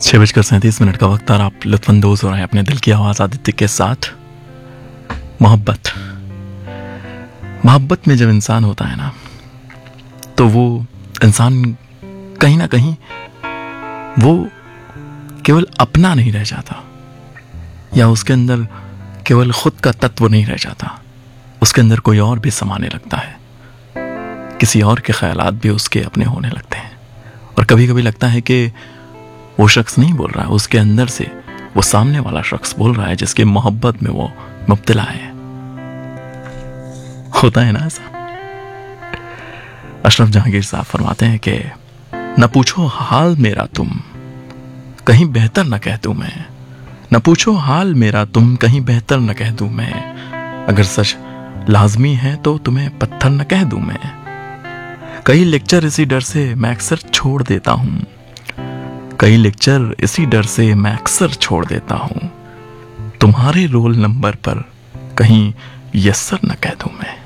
6:37 का वक्त और आप लुत्फानंदोज हो रहे हैं अपने दिल की आवाज आदित्य के साथ। मोहब्बत में जब इंसान होता है ना, तो वो इंसान कहीं ना कहीं वो केवल अपना नहीं रह जाता, या उसके अंदर केवल खुद का तत्व नहीं रह जाता, उसके अंदर कोई और भी समाने लगता है। किसी और के ख्यालात भी उसके अपने होने लगते हैं, और कभी कभी लगता है कि वो शख्स नहीं बोल रहा है, उसके अंदर से वो सामने वाला शख्स बोल रहा है जिसके मोहब्बत में वो मुब्तला है। होता है ना ऐसा। अशरफ जहांगीर साहब फरमाते हैं कि न पूछो हाल मेरा तुम, कहीं बेहतर न कह दूं मैं। न पूछो हाल मेरा तुम, कहीं बेहतर न कह दूं मैं। अगर सच लाजमी है तो तुम्हें पत्थर न कह दूं मैं। कई लेक्चर इसी डर से मैं अक्सर छोड़ देता हूं। कई लेक्चर इसी डर से मैं अक्सर छोड़ देता हूं। तुम्हारे रोल नंबर पर कहीं यस्सर न कह दूं मैं।